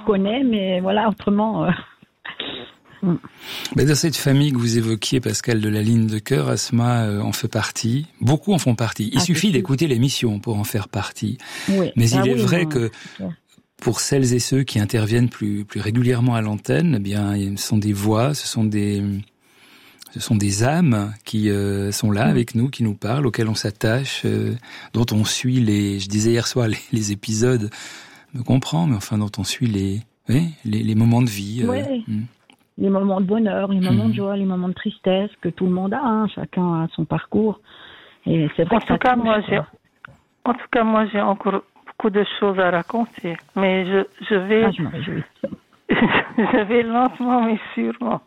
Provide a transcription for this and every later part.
connais, mais voilà, autrement... Mais dans cette famille que vous évoquiez, Pascal, de la ligne de cœur, Asma en fait partie. Beaucoup en font partie. Il suffit d'écouter l'émission pour en faire partie. Oui. Mais il est vrai que pour celles et ceux qui interviennent plus régulièrement à l'antenne, eh bien, ce sont des voix, ce sont des âmes qui sont là avec nous, qui nous parlent, auxquelles on s'attache, dont on suit je disais hier soir, les épisodes, me comprend, mais enfin, dont on suit les moments de vie. Les moments de bonheur, les moments de joie, les moments de tristesse que tout le monde a, hein, chacun a son parcours. Et c'est vrai en tout cas, moi, j'ai encore beaucoup de choses à raconter, mais je vais, je me réjouis. je vais lentement mais sûrement,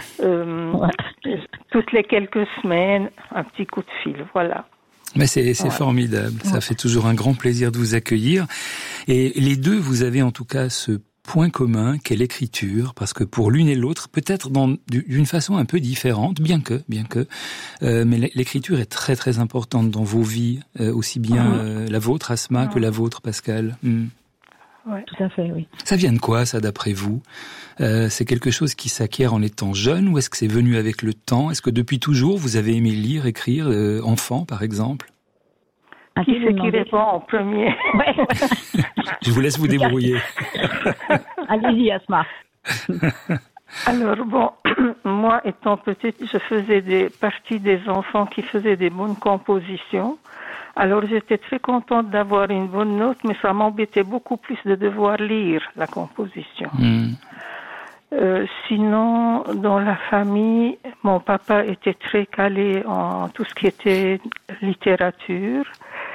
toutes les quelques semaines, un petit coup de fil, voilà. Mais c'est formidable, ça fait toujours un grand plaisir de vous accueillir. Et les deux, vous avez en tout cas ce point commun qu'est l'écriture, parce que pour l'une et l'autre, peut-être d'une façon un peu différente, bien que, mais l'écriture est très très importante dans vos vies, aussi bien la vôtre, Asma, que la vôtre, Pascal. Ouais. Tout à fait, oui. Ça vient de quoi, ça, d'après vous ? C'est quelque chose qui s'acquiert en étant jeune, ou est-ce que c'est venu avec le temps ? Est-ce que depuis toujours, vous avez aimé lire, écrire, enfant, par exemple ? Qui c'est qui répond en premier ? Je vous laisse vous débrouiller. Allez-y, Asma. Alors bon, moi étant petite, je faisais partie des enfants qui faisaient des bonnes compositions. Alors j'étais très contente d'avoir une bonne note, mais ça m'embêtait beaucoup plus de devoir lire la composition. Sinon, dans la famille, mon papa était très calé en tout ce qui était littérature.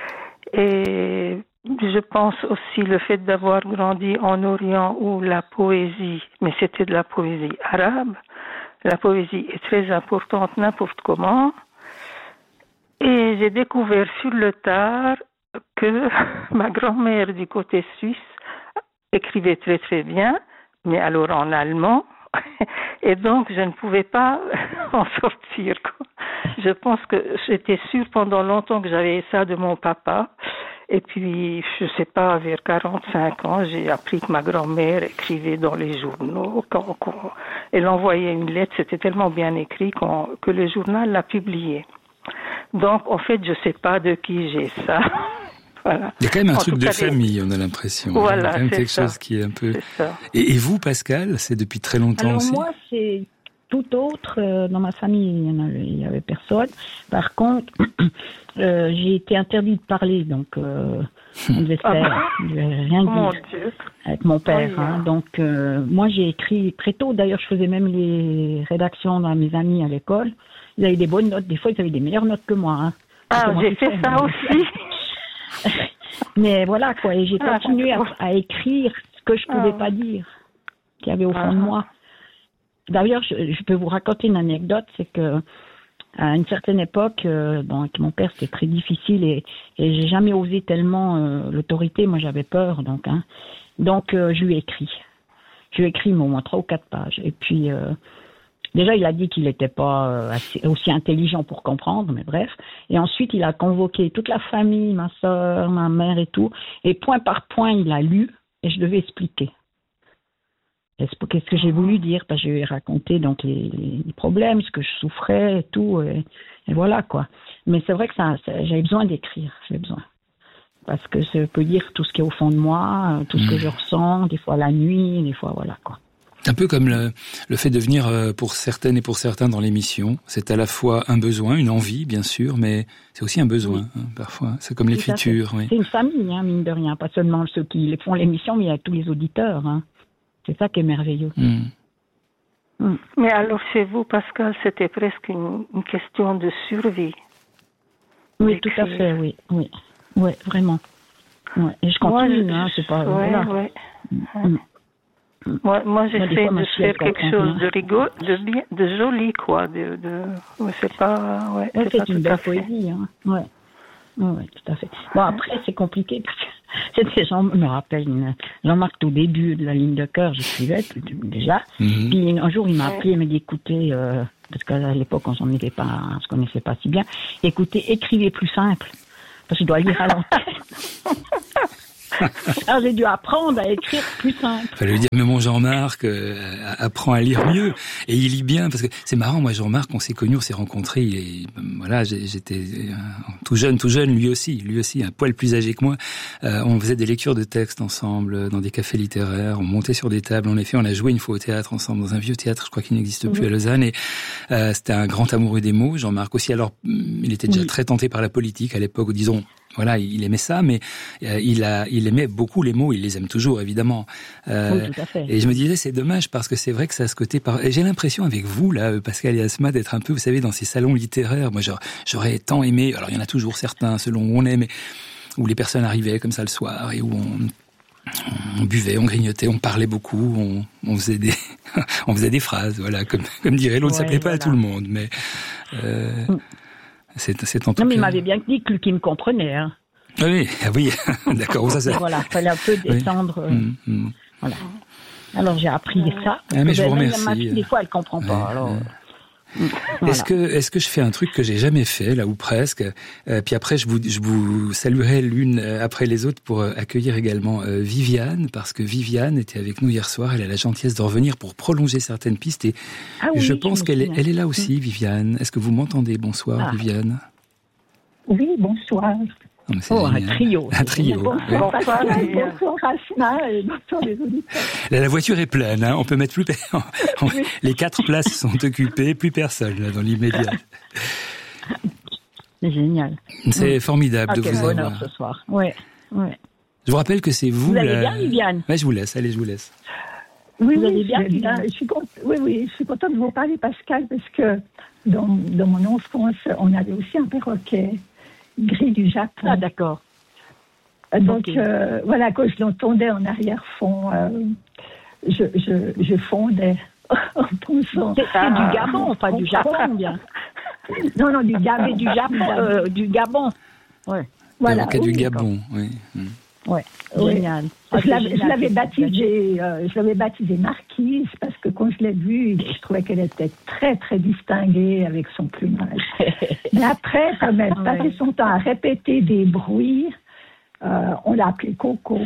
Et je pense aussi le fait d'avoir grandi en Orient où la poésie, mais c'était de la poésie arabe, la poésie est très importante n'importe comment. Et j'ai découvert sur le tard que ma grand-mère du côté suisse écrivait très très bien, mais alors en allemand, et donc je ne pouvais pas en sortir, quoi. Je pense que j'étais sûre pendant longtemps que j'avais ça de mon papa, et puis je sais pas, vers 45 ans, j'ai appris que ma grand-mère écrivait dans les journaux, elle envoyait une lettre, c'était tellement bien écrit que le journal l'a publié. Donc en fait je sais pas de qui j'ai ça. Voilà. Il y a quand même un truc de famille, on a l'impression. Voilà, il y a quand même quelque chose qui est un peu... Et vous, Pascal, c'est depuis très longtemps aussi ? Alors moi, c'est tout autre. Dans ma famille, il y avait personne. Par contre, j'ai été interdit de parler, donc on devait se faire, on devait rien dire avec mon père. Donc moi, j'ai écrit très tôt. D'ailleurs, je faisais même les rédactions dans mes amis à l'école. Ils avaient des bonnes notes. Des fois, ils avaient des meilleures notes que moi. Hein. J'ai fait ça aussi. Mais voilà, quoi. Et j'ai continué à écrire ce que je pouvais pas dire, qu'il y avait au fond de moi. D'ailleurs, je peux vous raconter une anecdote, c'est que à une certaine époque, avec mon père, c'était très difficile et j'ai jamais osé tellement l'autorité. Moi, j'avais peur, donc. Donc, je lui ai écrit. Je lui ai écrit au moins 3 ou 4 pages. Et puis, déjà, il a dit qu'il n'était pas aussi intelligent pour comprendre, mais bref. Et ensuite, il a convoqué toute la famille, ma sœur, ma mère et tout. Et point par point, il a lu et je devais expliquer. Qu'est-ce que j'ai voulu dire ? Parce que je lui ai raconté donc les problèmes, ce que je souffrais et tout. Et voilà, quoi. Mais c'est vrai que j'avais besoin d'écrire. J'avais besoin. Parce que je peux dire tout ce qui est au fond de moi, tout ce que je ressens, des fois la nuit, des fois, voilà, quoi. Un peu comme le fait de venir pour certaines et pour certains dans l'émission. C'est à la fois un besoin, une envie, bien sûr, mais c'est aussi un besoin, parfois. C'est comme l'écriture. Oui. C'est une famille, mine de rien. Pas seulement ceux qui font l'émission, mais il y a tous les auditeurs. C'est ça qui est merveilleux. Mais alors, chez vous, Pascal, c'était presque une question de survie. Oui, tout à fait, oui. Oui, vraiment. Ouais. Et je continue, c'est pas... Moi, j'essaie de faire quelque chose de rigolo, de joli, quoi. C'est pas, c'est une belle poésie, Ouais, tout à fait. Bon, après, c'est compliqué parce que ces gens me rappellent Jean-Marc au début de la ligne de cœur, j'écrivais déjà. Puis un jour, il m'a appelé et m'a dit, écoutez, parce qu'à l'époque, on se connaissait pas si bien. Écoutez, écrivez plus simple, parce que je dois lire à l'antenne. Alors j'ai dû apprendre à écrire plus simple. Fallait lui dire, mais mon Jean-Marc apprend à lire mieux. Et il lit bien, parce que c'est marrant, moi Jean-Marc, on s'est connus, on s'est rencontrés, et voilà, j'étais tout jeune, lui aussi, un poil plus âgé que moi. On faisait des lectures de textes ensemble, dans des cafés littéraires, on montait sur des tables, en effet, on a joué une fois au théâtre ensemble, dans un vieux théâtre, je crois qu'il n'existe plus à Lausanne, et c'était un grand amoureux des mots, Jean-Marc aussi. Alors, il était déjà très tenté par la politique à l'époque, où disons, voilà, il aimait ça, mais il aimait beaucoup les mots, il les aime toujours, évidemment. Oui, tout à fait. Et je me disais, c'est dommage, parce que c'est vrai que ça a ce côté... Et j'ai l'impression avec vous, là, Pascal et Asma, d'être un peu, vous savez, dans ces salons littéraires. Moi, j'aurais tant aimé... Alors, il y en a toujours certains, selon où on est, mais où les personnes arrivaient comme ça le soir, et où on buvait, on grignotait, on parlait beaucoup, on faisait des phrases, voilà, comme dirait l'autre, ça plaît pas à tout le monde, mais... C'est en tout non, mais cas... il m'avait bien dit qu'il me comprenait. Hein. Oui, d'accord. Ça, voilà, il fallait un peu descendre. Voilà. Alors j'ai appris ça. Mais je vous remercie. Ma fille, des fois, elle comprend pas. Alors. Voilà. Est-ce que je fais un truc que j'ai jamais fait, là, ou presque, puis après je vous saluerai l'une après les autres pour accueillir également Viviane, parce que Viviane était avec nous hier soir, elle a la gentillesse de revenir pour prolonger certaines pistes, et je pense qu'elle est là aussi, Viviane. Est-ce que vous m'entendez? Bonsoir, Viviane. Oui, bonsoir. Un trio. Un trio. Bonsoir Asma et bonsoir les auditeurs. Là, la voiture est pleine, hein. On peut mettre les 4 places sont occupées, plus personne là dans l'immédiat. C'est génial. C'est formidable de vous avoir. Quel bonheur ce soir. Ouais. Je vous rappelle que c'est vous. Vous allez bien, Viviane? Ouais, je vous laisse. Allez, je vous laisse. Oui, vous allez bien, Viviane? Je suis contente de vous parler, Pascal, parce que dans mon enfance, on avait aussi un perroquet. Gris du Japon. Ah, d'accord. Donc, voilà, quand je l'entendais en arrière-fond, je fondais en pensant... C'est du Gabon, pas du Japon, bien. Non, du Gabon. Du Japon, du Gabon. Ouais. Voilà. Du Gabon, oui. Ouais, génial. Je l'avais baptisée Marquise parce que quand je l'ai vue, je trouvais qu'elle était très très distinguée avec son plumage. Mais après, comme elle passait son temps à répéter des bruits, on l'a appelée Coco.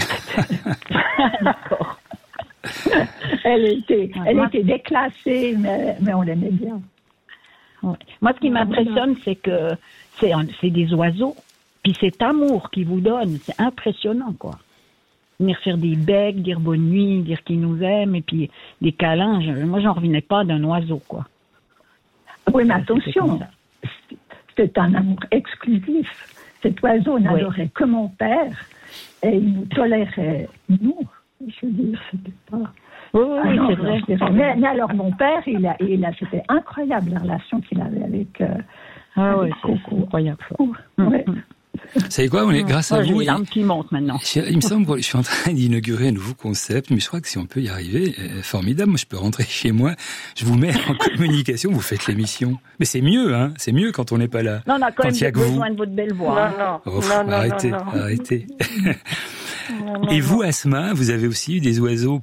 D'accord. Elle était déclassée, mais on l'aimait bien. Ouais. Moi, ce qui m'impressionne, c'est que c'est des oiseaux. Puis cet amour qu'ils vous donnent, c'est impressionnant, quoi. Venir faire des becs, dire bonne nuit, dire qu'ils nous aiment, et puis des câlins. Moi, j'en revenais pas d'un oiseau, quoi. Oui, mais attention, c'est un amour exclusif. Cet oiseau n'adorait que mon père, et il nous tolérait, nous. Je veux dire, c'était pas... Oui, c'est vrai. Mais alors, mon père, c'était incroyable la relation qu'il avait avec Coco. C'est incroyable. Ouais. Vous savez quoi, grâce à vous... J'ai l'arme qui monte maintenant. Il me semble que je suis en train d'inaugurer un nouveau concept, mais je crois que si on peut y arriver, formidable. Moi, je peux rentrer chez moi, je vous mets en communication, vous faites l'émission. Mais c'est mieux, hein. C'est mieux quand on n'est pas là. Non, on a quand même besoin vous. de votre belle voix. Non, arrêtez. Et vous, Asma, vous avez aussi eu des oiseaux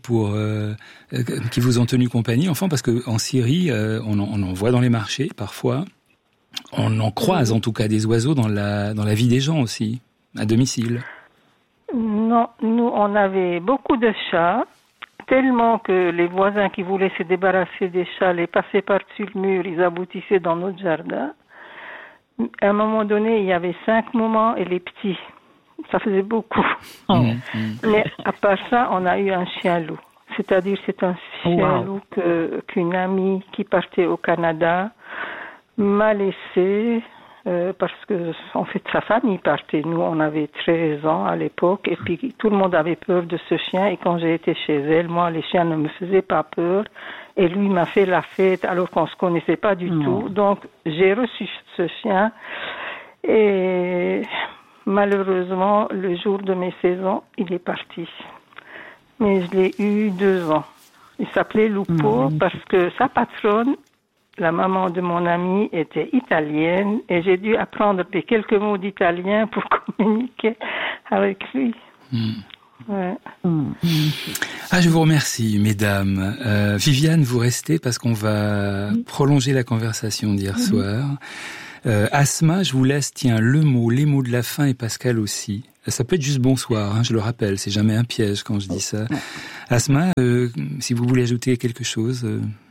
qui vous ont tenu compagnie, enfin, parce que en Syrie, on en voit dans les marchés parfois. On en croise en tout cas des oiseaux dans la vie des gens aussi, à domicile. Non, nous on avait beaucoup de chats, tellement que les voisins qui voulaient se débarrasser des chats les passaient par-dessus le mur, ils aboutissaient dans notre jardin. À un moment donné, il y avait 5 mamans et les petits. Ça faisait beaucoup. Mais à part ça, on a eu un chien-loup. C'est-à-dire c'est un chien-loup qu'une amie qui partait au Canada m'a laissé parce que en fait sa famille partait. Nous on avait 13 ans à l'époque et puis tout le monde avait peur de ce chien et quand j'ai été chez elle, moi les chiens ne me faisaient pas peur et lui m'a fait la fête alors qu'on se connaissait pas du tout. Donc j'ai reçu ce chien et malheureusement le jour de mes 16 ans il est parti. Mais je l'ai eu 2 ans. Il s'appelait Lupo parce que sa patronne, la maman de mon ami, était italienne et j'ai dû apprendre quelques mots d'italien pour communiquer avec lui. Ouais. Je vous remercie, mesdames. Viviane, vous restez parce qu'on va prolonger la conversation d'hier soir. Asma, je vous laisse, tiens, les mots de la fin et Pascal aussi. Ça peut être juste bonsoir, je le rappelle, c'est jamais un piège quand je dis ça. Asma, si vous voulez ajouter quelque chose.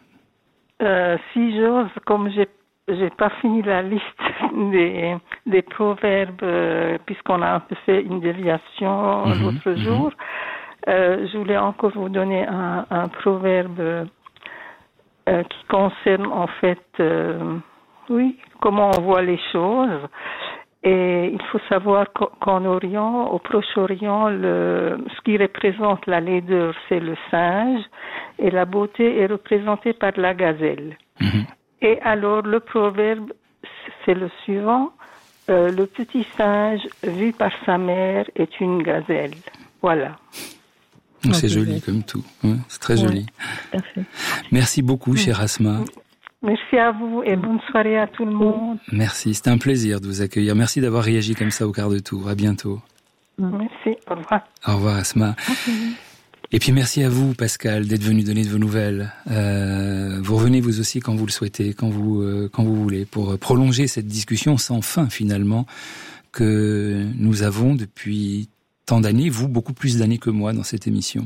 Si j'ose, comme j'ai pas fini la liste des proverbes, puisqu'on a un peu fait une déviation l'autre jour, je voulais encore vous donner un proverbe qui concerne en fait, comment on voit les choses. Et il faut savoir qu'en Orient, au Proche-Orient, ce qui représente la laideur, c'est le singe, et la beauté est représentée par la gazelle. Et alors, le proverbe, c'est le suivant. Le petit singe, vu par sa mère, est une gazelle. Voilà. C'est joli comme tout. Ouais, c'est très joli. Parfait. Merci beaucoup, chère Asma. Merci à vous et bonne soirée à tout le monde. Merci, c'était un plaisir de vous accueillir. Merci d'avoir réagi comme ça au quart de tour. À bientôt. Merci, au revoir. Au revoir, Asma. Et puis merci à vous, Pascal, d'être venu donner de vos nouvelles. Vous revenez vous aussi quand vous le souhaitez, quand vous voulez, pour prolonger cette discussion sans fin finalement que nous avons depuis tant d'années, vous beaucoup plus d'années que moi dans cette émission.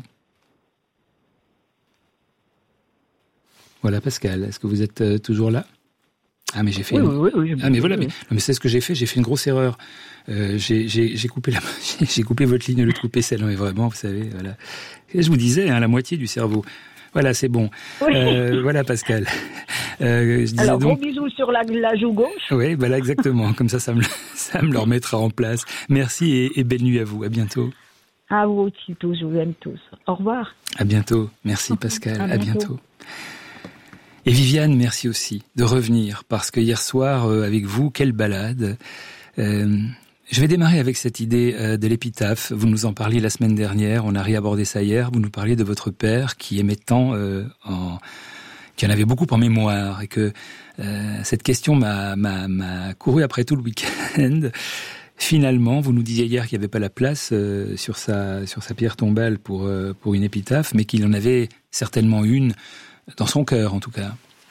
Voilà, Pascal, est-ce que vous êtes toujours là ? Ah, mais j'ai fait. Oui. Ah, mais voilà, mais c'est ce que j'ai fait. J'ai fait une grosse erreur. J'ai coupé j'ai coupé votre ligne, le trou celle. Mais vraiment, vous savez, voilà. Et je vous disais, la moitié du cerveau. Voilà, c'est bon. Voilà, Pascal. Je disais alors, donc, gros bisous sur la joue gauche. Oui, voilà, exactement. Comme ça me le remettra en place. Merci et belle nuit à vous. À bientôt. À vous aussi tous, je vous aime tous. Au revoir. À bientôt. Merci, Pascal. À bientôt. Et Viviane, merci aussi de revenir, parce que hier soir, avec vous, quelle balade. Je vais démarrer avec cette idée de l'épitaphe. Vous nous en parliez la semaine dernière, on a réabordé ça hier. Vous nous parliez de votre père qui aimait tant, qui en avait beaucoup en mémoire, et que cette question m'a couru après tout le week-end. Finalement, vous nous disiez hier qu'il n'y avait pas la place sur sa pierre tombale pour une épitaphe, mais qu'il en avait certainement une dans son cœur, en tout cas.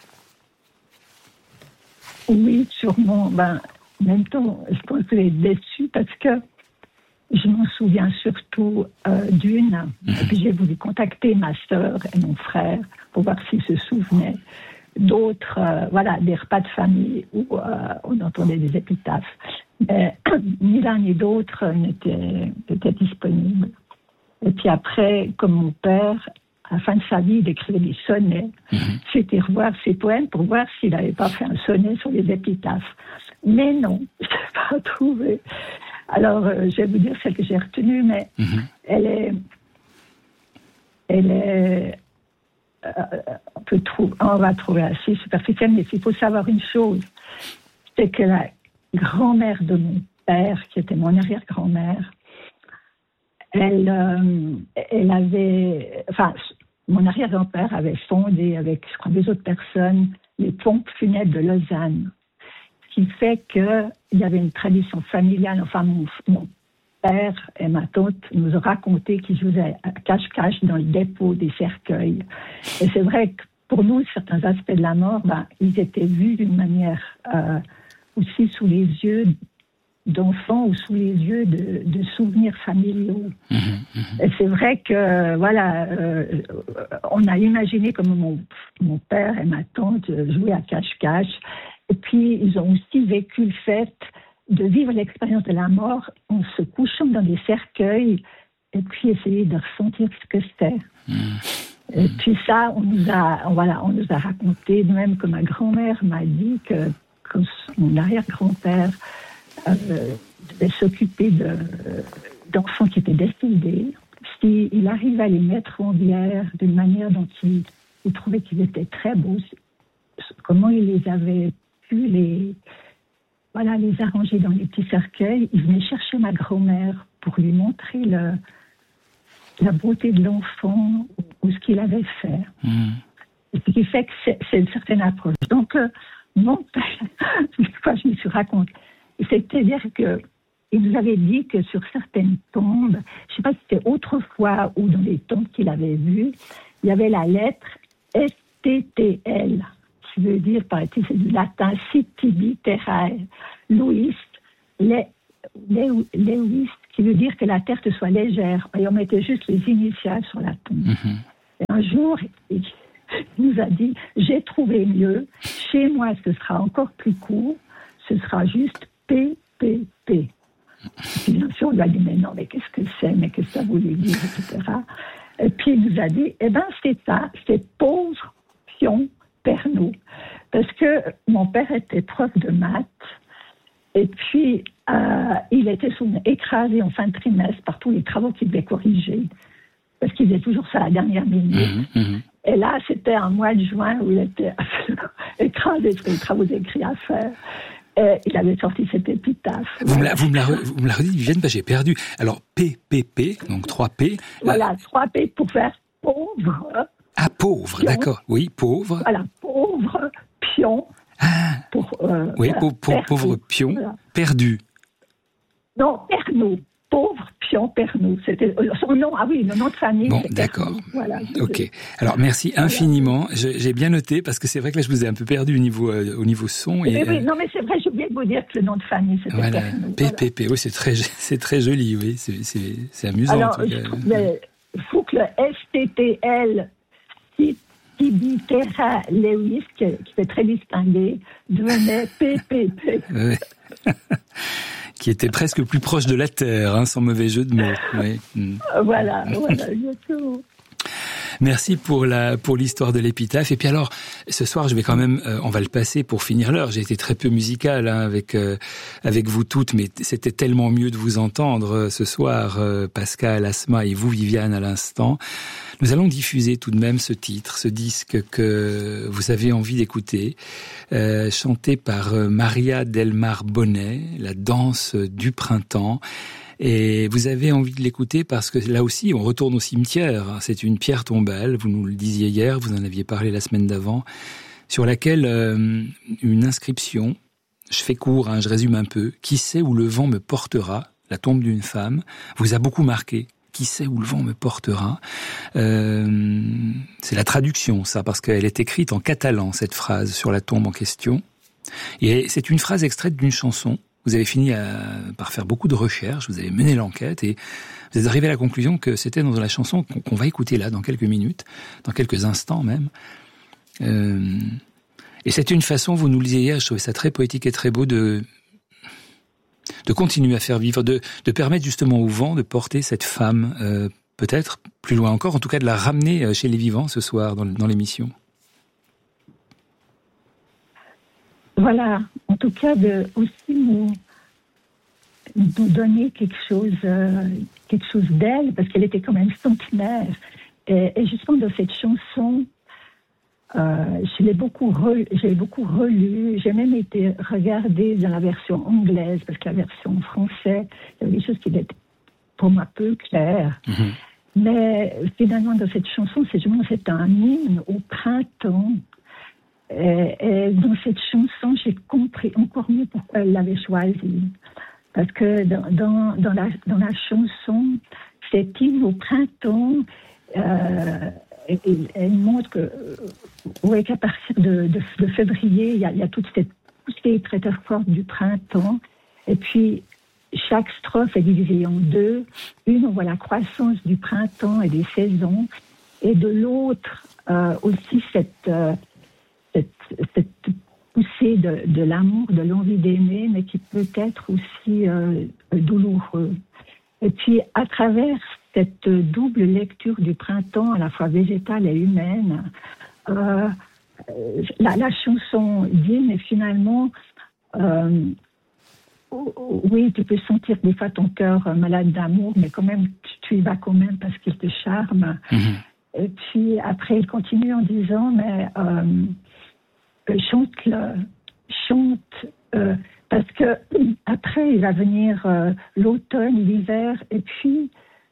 Oui, sûrement. En même temps, je pense que j'ai déçu parce que je m'en souviens surtout d'une. Et puis j'ai voulu contacter ma sœur et mon frère pour voir s'ils se souvenaient d'autres, des repas de famille où on entendait des épitaphes. Mais ni l'un ni l'autre n'était disponible. Et puis après, comme mon père, à la fin de sa vie, il écrivait des sonnets. C'était revoir ses poèmes pour voir s'il n'avait pas fait un sonnet sur les épitaphes. Mais non, je ne l'ai pas trouvé. Alors, je vais vous dire celle que j'ai retenue, mais elle est on va trouver assez superficielle, mais il faut savoir une chose, c'est que la grand-mère de mon père, qui était mon arrière-grand-mère, mon arrière-grand-père avait fondé avec, je crois, 2 autres personnes, les pompes funèbres de Lausanne. Ce qui fait qu'il y avait une tradition familiale. Enfin, mon père et ma tante nous ont raconté qu'ils jouaient à cache-cache dans le dépôt des cercueils. Et c'est vrai que pour nous, certains aspects de la mort, ils étaient vus d'une manière aussi sous les yeux d'enfants ou sous les yeux de souvenirs familiaux. Et c'est vrai que, on a imaginé comme mon père et ma tante jouaient à cache-cache. Et puis, ils ont aussi vécu le fait de vivre l'expérience de la mort en se couchant dans des cercueils et puis essayer de ressentir ce que c'était. Et puis ça, on nous a raconté, de même que ma grand-mère m'a dit que mon arrière-grand-père devait s'occuper d'enfants qui étaient décédés. S'il arrivait à les mettre en bière d'une manière dont il trouvait qu'ils étaient très beaux, comment il les avait pu les arranger dans les petits cercueils, il venait chercher ma grand-mère pour lui montrer la beauté de l'enfant ou ce qu'il avait fait. Et ce qui fait que c'est une certaine approche. Donc, mon père, je me suis raconté, c'est-à-dire qu'il nous avait dit que sur certaines tombes, je ne sais pas si c'était autrefois ou dans les tombes qu'il avait vues, il y avait la lettre STTL, qui veut dire, paraît-il, c'est du latin sit tibi terrae, Louis, Lewis, qui veut dire que la terre te soit légère. Et on mettait juste les initiales sur la tombe. Et un jour, il nous a dit, j'ai trouvé mieux, chez moi ce sera encore plus court, ce sera juste PPP. Puis bien sûr, on lui a dit, mais non, mais qu'est-ce que c'est, mais qu'est-ce que ça voulait dire, etc. Et puis il nous a dit, c'est ça, c'est pauvre pion Pernod. Parce que mon père était prof de maths, et puis il était écrasé en fin de trimestre par tous les travaux qu'il devait corriger, parce qu'il faisait toujours ça à la dernière minute. Et là, c'était un mois de juin où il était écrasé sur les travaux écrits à faire. Et il avait sorti cette épitaphe. Vous me la redites, Viviane, j'ai perdu. Alors, PPP, donc 3P. Voilà, 3P pour faire pauvre. Ah, pauvre, pion. D'accord. Oui, pauvre. Voilà, pauvre, pion. Oui, pauvre pion, voilà. Perdu. Non, Pernod. Pauvre pion Pernod. C'était son nom. Ah oui, le nom de famille. Bon, d'accord. Voilà, ok. Alors merci infiniment. J'ai bien noté parce que c'est vrai que là je vous ai un peu perdu au niveau son. Oui, non mais c'est vrai. J'ai oublié de vous dire que le nom de famille c'était Pernod. PPP. Voilà. Oui, c'est très joli. Oui, c'est amusant. Alors, il faut que le STTL Tibi Terra Lewis, qui fait très distingué, devenait PPP. Oui. Qui était presque plus proche de la terre, sans mauvais jeu de mots. Oui. Voilà, exactement. Merci pour l'histoire de l'épitaphe. Et puis alors, ce soir, je vais quand même, on va le passer pour finir l'heure. J'ai été très peu musical avec vous toutes, mais c'était tellement mieux de vous entendre ce soir, Pascal, Asma et vous, Viviane, à l'instant. Nous allons diffuser tout de même ce titre, ce disque que vous avez envie d'écouter, chanté par Maria Del Mar Bonnet, La danse du printemps. Et vous avez envie de l'écouter parce que là aussi, on retourne au cimetière. C'est une pierre tombale, vous nous le disiez hier, vous en aviez parlé la semaine d'avant, sur laquelle une inscription, je fais court, je résume un peu, « Qui sait où le vent me portera ?» La tombe d'une femme, vous a beaucoup marqué. Qui sait où le vent me portera. C'est la traduction, ça, parce qu'elle est écrite en catalan, cette phrase, sur la tombe en question. Et c'est une phrase extraite d'une chanson. Vous avez fini par faire beaucoup de recherches, vous avez mené l'enquête, et vous êtes arrivé à la conclusion que c'était dans la chanson qu'on va écouter là, dans quelques minutes, dans quelques instants même. Et c'est une façon, vous nous le disiez hier, je trouvais ça très poétique et très beau, de continuer à faire vivre, de permettre justement au vent de porter cette femme, peut-être plus loin encore, en tout cas de la ramener chez les vivants ce soir dans l'émission. Voilà, en tout cas de aussi nous donner quelque chose d'elle, parce qu'elle était quand même centenaire. Et justement dans cette chanson, j'ai beaucoup relu, j'ai même été regarder dans la version anglaise, parce que la version française, il y avait des choses qui étaient pour moi peu claires. Mais finalement, dans cette chanson, c'est un hymne au printemps. Et dans cette chanson, j'ai compris encore mieux pourquoi elle l'avait choisie. Parce que dans la chanson, cet hymne au printemps, elle montre qu'à partir de février, il y a toute cette poussée très très forte du printemps. Et puis, chaque strophe est divisée en deux. Une, on voit la croissance du printemps et des saisons. Et de l'autre, aussi cette poussée de l'amour, de l'envie d'aimer, mais qui peut être aussi douloureux. Et puis, à travers cette double lecture du printemps, à la fois végétale et humaine, la chanson dit, mais finalement, oui, tu peux sentir des fois ton cœur malade d'amour, mais quand même, tu y vas quand même parce qu'il te charme. Et puis, après, il continue en disant, mais chante, parce que après il va venir l'automne, l'hiver, et puis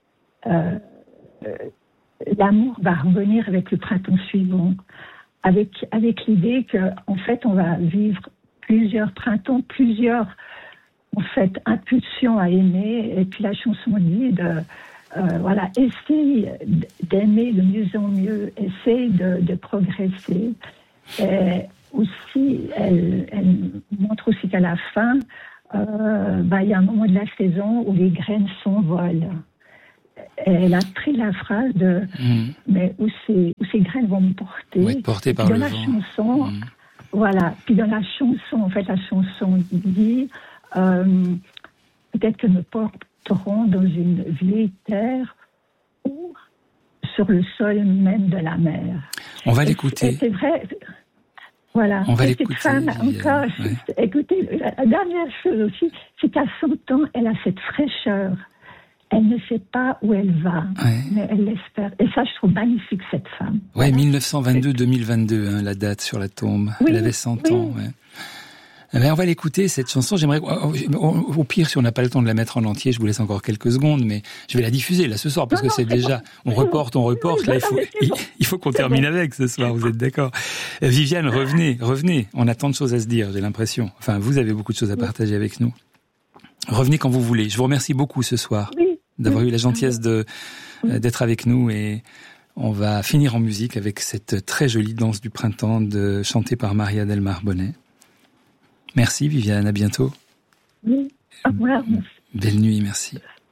l'amour va revenir avec le printemps suivant, avec l'idée que en fait on va vivre plusieurs printemps, plusieurs en fait impulsions à aimer, et puis la chanson dit voilà, essaye d'aimer de mieux en mieux, essaye de progresser. Et aussi, elle montre aussi qu'à la fin, il y a un moment de la saison où les graines s'envolent. Elle a pris la phrase de mais où ces graines vont me porter. Oui, portées par le vent. Dans la chanson, voilà. Puis dans la chanson, en fait, la chanson dit peut-être que me porteront dans une vieille terre ou sur le sol même de la mer. On va l'écouter. C'est vrai. Voilà. On va l'écouter. Cette femme, encore, écoutez, la dernière chose aussi, c'est qu'à 100 ans, elle a cette fraîcheur. Elle ne sait pas où elle va, mais elle l'espère. Et ça, je trouve magnifique, cette femme. Oui, 1922-2022, la date sur la tombe. Oui, elle avait 100 ans. Ouais. Mais on va l'écouter, cette chanson. J'aimerais, au pire, si on n'a pas le temps de la mettre en entier, je vous laisse encore quelques secondes, mais je vais la diffuser là ce soir, parce que c'est déjà, on reporte. Là, il faut qu'on termine avec ce soir. Vous êtes d'accord? Viviane, revenez. On a tant de choses à se dire, j'ai l'impression. Enfin, vous avez beaucoup de choses à partager avec nous. Revenez quand vous voulez. Je vous remercie beaucoup ce soir d'avoir eu la gentillesse d'être avec nous, et on va finir en musique avec cette très jolie danse du printemps chantée par Maria del Mar Bonnet. Merci Viviane, à bientôt. Oui, au revoir. Belle nuit, merci.